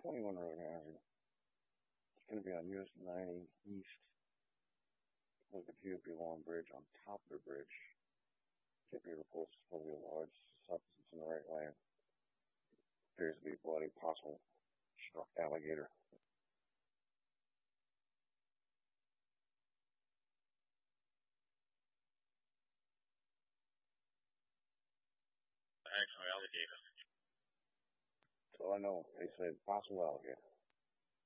21 road hazard. It's going to be on US 90 East. Look at the Long Bridge on top of the bridge. Get your reports for the large substance in the right lane. Appears to be bloody, possible struck alligator. Actually, alligator. So I know they said possible alligator.